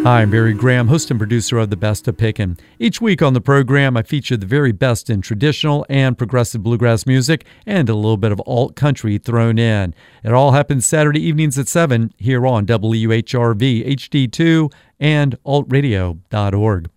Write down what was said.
Hi, I'm Barry Graham, host and producer of The Best of Pickin'. Each week on the program, I feature the very best in traditional and progressive bluegrass music and a little bit of alt country thrown in. It all happens Saturday evenings at 7 here on WUHRV HD2 and altradio.org.